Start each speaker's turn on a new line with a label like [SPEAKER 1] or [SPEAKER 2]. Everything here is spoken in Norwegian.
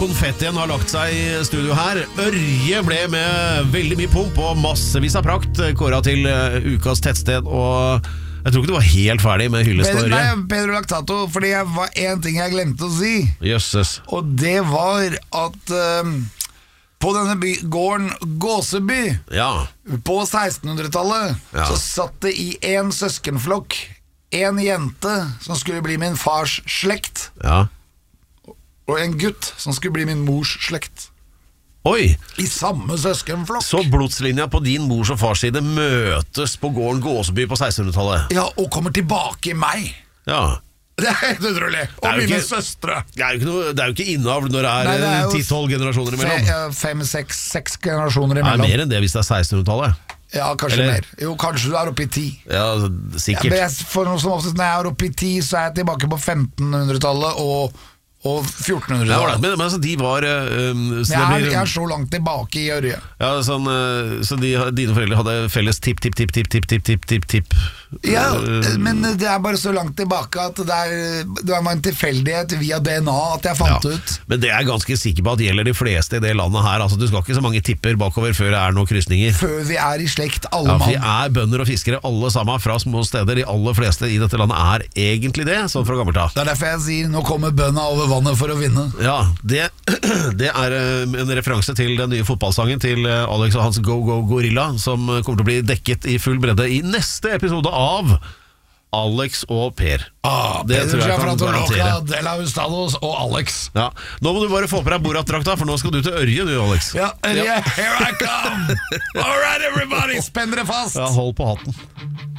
[SPEAKER 1] konfettien har lagt seg i studio her. Ørje ble med veldig mye pomp og massevis av prakt kåret til ukas tettsted, og jeg tror ikke du var helt ferdig med hyllest på Ørje.
[SPEAKER 2] Nei, Pedro Lactato, fordi det var en ting jeg glemte å si.
[SPEAKER 1] Jøsses.
[SPEAKER 2] Og det var at på denne gården Gåseby, på 1600-tallet, så satt det i en søskenflokk en jente som skulle bli min fars slekt.
[SPEAKER 1] Ja.
[SPEAKER 2] Og en gutt som skulle bli min mors slekt.
[SPEAKER 1] Oi!
[SPEAKER 2] I samme søskenflokk.
[SPEAKER 1] Så blodslinja på din mors og fars side møtes på gården Gåseby på 1600-tallet.
[SPEAKER 2] Ja, og kommer tilbake i meg.
[SPEAKER 1] Ja.
[SPEAKER 2] Det er helt utrolig. Og mine søstre.
[SPEAKER 1] Det er jo ikke innavl når det er 10-12 generasjoner imellom.
[SPEAKER 2] 5-6 generasjoner imellom.
[SPEAKER 1] Det er mer enn det hvis det er 1600-tallet.
[SPEAKER 2] Ja, kanskje mer. Jo, kanskje du er oppe i 10.
[SPEAKER 1] Ja, sikkert.
[SPEAKER 2] Ja, for noe som oftest når jeg er oppe i 10, så er jeg tilbake på 1500-tallet og 1400-tallet.
[SPEAKER 1] Ja, men altså, de var
[SPEAKER 2] jeg er så langt tilbake i Ørje.
[SPEAKER 1] Ja, sånn, så dine foreldre hadde felles tipp.
[SPEAKER 2] Ja, men det er bare så langt tilbake at det var en tilfeldighet via DNA at jeg fant ut.
[SPEAKER 1] Men det er jeg ganske sikker på at gjelder de fleste i det landet her. Altså, du skal ikke så mange tipper bakover før det er noen krysninger.
[SPEAKER 2] Før vi er i slekt, alle mann.
[SPEAKER 1] Vi er bønder og fiskere alle sammen fra små steder. De aller fleste i dette landet er egentlig det, sånn fra gammelt av.
[SPEAKER 2] Det er derfor jeg sier, nå kommer bønda over vannet for å vinne.
[SPEAKER 1] Ja, det er en referanse til den nye fotballsangen til Alex og hans Go Go Gorilla, som kommer til å bli dekket i full bredde i neste episode av Alex og Per. Det tror jeg kan garantere.
[SPEAKER 2] De la Hustados og Alex.
[SPEAKER 1] Ja. Nå må du bare få på deg Borat-drakta, for nå skal du til Ørje, du, Alex.
[SPEAKER 2] Ja, Ørje, here I come. All right, everybody, spenn dere fast.
[SPEAKER 1] Ja, hold på hatten.